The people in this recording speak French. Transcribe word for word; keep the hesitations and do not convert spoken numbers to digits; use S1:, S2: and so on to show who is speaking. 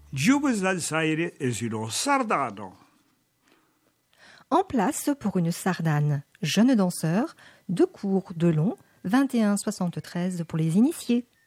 S1: Joves d'Alçaire és une sardane.
S2: En place pour une sardane. Jeune danseur, deux cours de long, vingt et un soixante-treize pour les initiés.